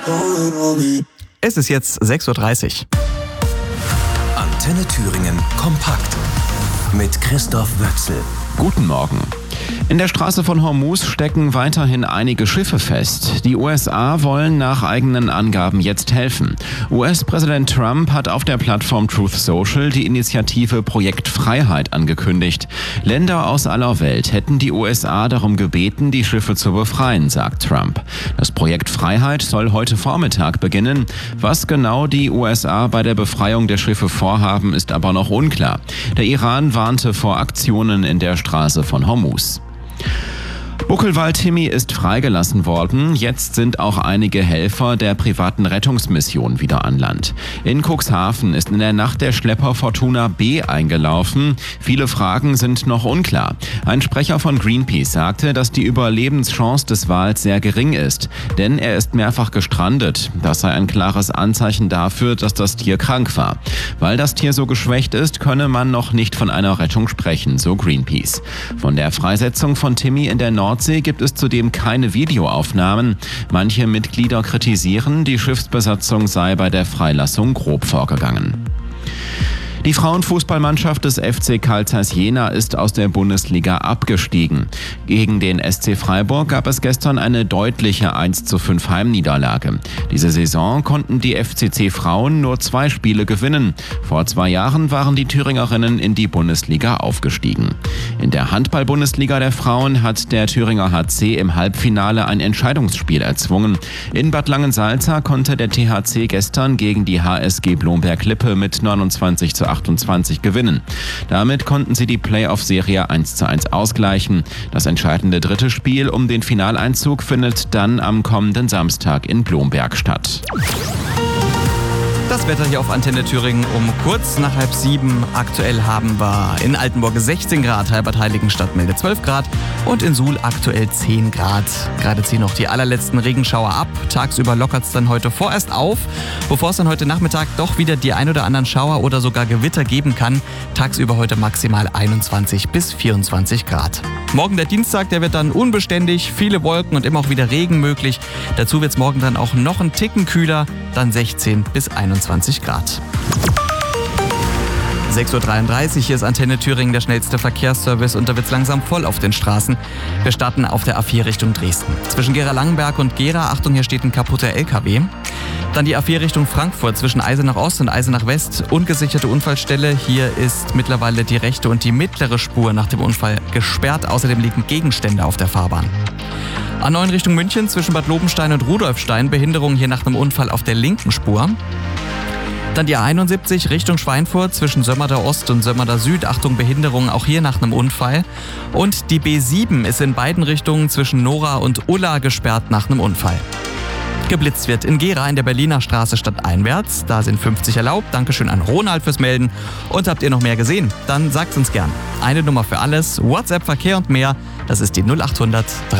Es ist jetzt 6:30 Uhr. Antenne Thüringen kompakt mit Christoph Wöchsel. Guten Morgen. In der Straße von Hormuz stecken weiterhin einige Schiffe fest. Die USA wollen nach eigenen Angaben jetzt helfen. US-Präsident Trump hat auf der Plattform Truth Social die Initiative Projekt Freiheit angekündigt. Länder aus aller Welt hätten die USA darum gebeten, die Schiffe zu befreien, sagt Trump. Das Projekt Freiheit soll heute Vormittag beginnen. Was genau die USA bei der Befreiung der Schiffe vorhaben, ist aber noch unklar. Der Iran warnte vor Aktionen in der Straße von Hormuz. Buckelwald-Timmy ist freigelassen worden. Jetzt sind auch einige Helfer der privaten Rettungsmission wieder an Land. In Cuxhaven ist in der Nacht der Schlepper Fortuna B eingelaufen. Viele Fragen sind noch unklar. Ein Sprecher von Greenpeace sagte, dass die Überlebenschance des Wals sehr gering ist, denn er ist mehrfach gestrandet. Das sei ein klares Anzeichen dafür, dass das Tier krank war. Weil das Tier so geschwächt ist, könne man noch nicht von einer Rettung sprechen, so Greenpeace. Von der Freisetzung von Timmy in der Nordsee gibt es zudem keine Videoaufnahmen. Manche Mitglieder kritisieren, die Schiffsbesatzung sei bei der Freilassung grob vorgegangen. Die Frauenfußballmannschaft des FC Carl Zeiss Jena ist aus der Bundesliga abgestiegen. Gegen den SC Freiburg gab es gestern eine deutliche 1:5 Heimniederlage. Diese Saison konnten die FCC-Frauen nur 2 Spiele gewinnen. Vor 2 Jahren waren die Thüringerinnen in die Bundesliga aufgestiegen. In der Handball-Bundesliga der Frauen hat der Thüringer HC im Halbfinale ein Entscheidungsspiel erzwungen. In Bad Langensalza konnte der THC gestern gegen die HSG Blomberg-Lippe mit 29:28 gewinnen. Damit konnten sie die Playoff-Serie 1:1 ausgleichen. Das entscheidende dritte Spiel um den Finaleinzug findet dann am kommenden Samstag in Blomberg statt. Das Wetter hier auf Antenne Thüringen um kurz nach 6:30. Aktuell haben wir in Altenburg 16 Grad, Heilbad-Heiligenstadt meldet 12 Grad und in Suhl aktuell 10 Grad. Gerade ziehen noch die allerletzten Regenschauer ab. Tagsüber lockert es dann heute vorerst auf, bevor es dann heute Nachmittag doch wieder die ein oder anderen Schauer oder sogar Gewitter geben kann. Tagsüber heute maximal 21 bis 24 Grad. Morgen der Dienstag, der wird dann unbeständig, viele Wolken und immer auch wieder Regen möglich. Dazu wird es morgen dann auch noch einen Ticken kühler, dann 16 bis 21 Grad. 6:33 Uhr, hier ist Antenne Thüringen, der schnellste Verkehrsservice und da wird es langsam voll auf den Straßen. Wir starten auf der A4 Richtung Dresden. Zwischen Gera-Langenberg und Gera, Achtung, hier steht ein kaputter LKW. Dann die A4 Richtung Frankfurt zwischen Eisenach Ost und Eisenach West. Ungesicherte Unfallstelle. Hier ist mittlerweile die rechte und die mittlere Spur nach dem Unfall gesperrt. Außerdem liegen Gegenstände auf der Fahrbahn. A9 Richtung München zwischen Bad Lobenstein und Rudolfstein. Behinderung hier nach einem Unfall auf der linken Spur. Dann die A71 Richtung Schweinfurt zwischen Sömmerda Ost und Sömmerda Süd. Achtung, Behinderung auch hier nach einem Unfall. Und die B7 ist in beiden Richtungen zwischen Nora und Ulla gesperrt nach einem Unfall. Geblitzt wird in Gera in der Berliner Straße stadteinwärts. Da sind 50 erlaubt. Dankeschön an Ronald fürs Melden. Und habt ihr noch mehr gesehen? Dann sagt's uns gern. Eine Nummer für alles, WhatsApp, Verkehr und mehr. Das ist die 0800